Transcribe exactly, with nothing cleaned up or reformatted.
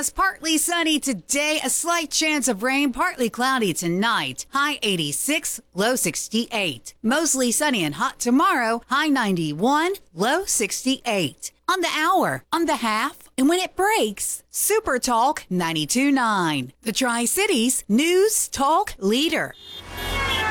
forecast, partly sunny today, a slight chance of rain, partly cloudy tonight. High eighty-six, low sixty-eight. Mostly sunny and hot tomorrow, high ninety-one, low sixty-eight. On the hour, on the half, and when it breaks, Super Talk ninety-two point nine. The Tri-Cities News Talk Leader.